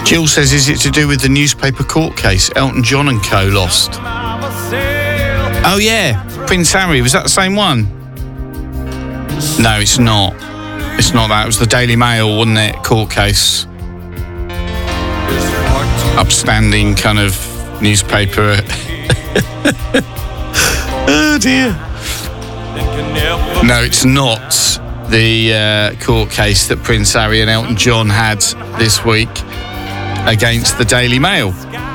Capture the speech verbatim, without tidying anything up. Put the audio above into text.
Jill says, is it to do with the newspaper court case? Elton John and co lost. Oh, yeah. Prince Harry. Was that the same one? No, it's not. It's not that. It was the Daily Mail, wasn't it? Court case. Upstanding kind of newspaper. Oh, dear. No, it's not the uh, court case that Prince Harry and Elton John had this week against the Daily Mail.